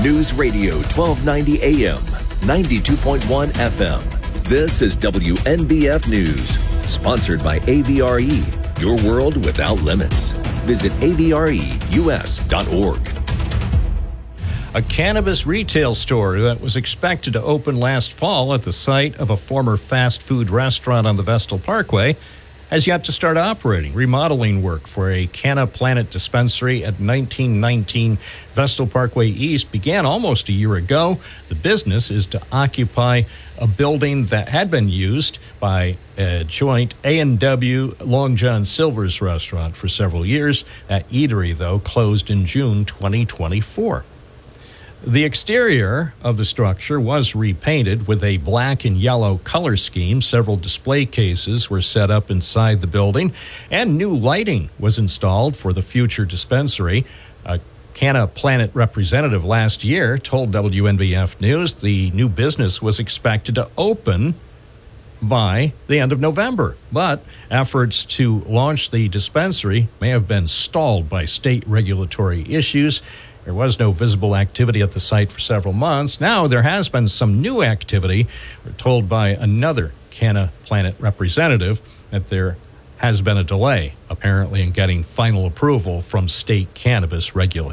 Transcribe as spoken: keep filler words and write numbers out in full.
News Radio twelve ninety A M, ninety-two point one F M. This is W N B F News, sponsored by A V R E, your world without limits. Visit A V R E U S dot org. A cannabis retail store that was expected to open last fall at the site of a former fast food restaurant on the Vestal Parkway has yet to start operating. Remodeling work for a Canna Planet dispensary at nineteen nineteen Vestal Parkway East began almost a year ago. The business is to occupy a building that had been used by a joint A and W Long John Silver's restaurant for several years. That eatery, though, closed in June twenty twenty-four. The exterior of the structure was repainted with a black and yellow color scheme. Several display cases were set up inside the building, and new lighting was installed for the future dispensary. A Canna Planet representative last year told W N B F News the new business was expected to open by the end of November, but efforts to launch the dispensary may have been stalled by state regulatory issues. There was no visible activity at the site for several months. Now there has been some new activity. We're told by another Canna Planet representative that there has been a delay, apparently, in getting final approval from state cannabis regulators.